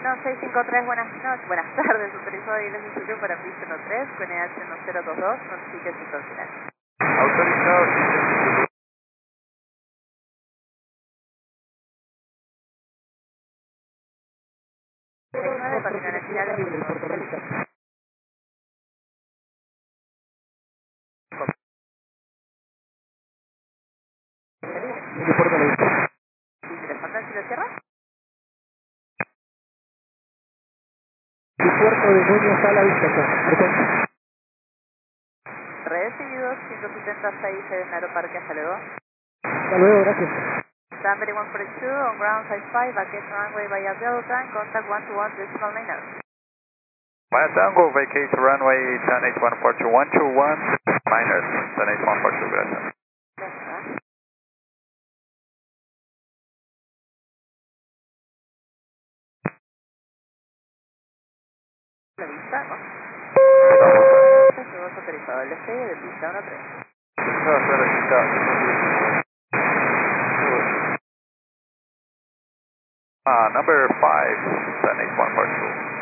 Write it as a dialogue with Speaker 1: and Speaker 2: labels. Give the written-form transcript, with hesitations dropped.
Speaker 1: 653, buenas tardes, autorizado de Iglesia Sur para pista 13, con EH 1022, notifique su final.
Speaker 2: Autorizado, sí.
Speaker 1: Condiciones finales, ¿si lo cierra?
Speaker 3: El puerto de Núñez está a la vista, acá.
Speaker 1: Recibido, 176 en Aeroparque, hasta luego.
Speaker 3: Hasta luego, gracias.
Speaker 1: Sunbury 142, on ground size 5, vacate runway via Delta, and contact 121 decimal 90.
Speaker 2: Vaya Tango, vacate runway 108142121, minus 10814, gracias.
Speaker 1: Gracias. La vista, ¿no? Segundo autorizado, el despegue de pista 13.
Speaker 2: No, está registrado. Number 5, 10814.